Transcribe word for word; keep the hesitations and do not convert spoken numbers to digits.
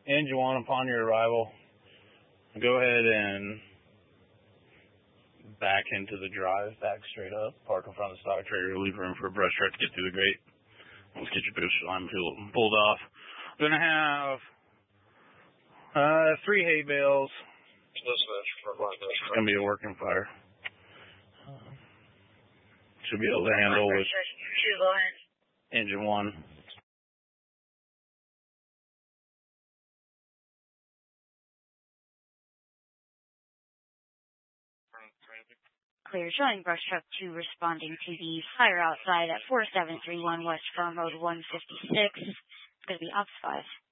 Engine one, upon your arrival, go ahead and back into the drive, back straight up, park in front of the stock trailer, leave room for a brush truck to get through the grate. Let's get your booster line pulled off. We're going to have uh, three hay bales. It's going to be a working fire. Should be able to handle with engine one. Clear, showing brush truck two responding to the fire outside at four seven three one West Farm Road one fifty-six. It's going to be ops five.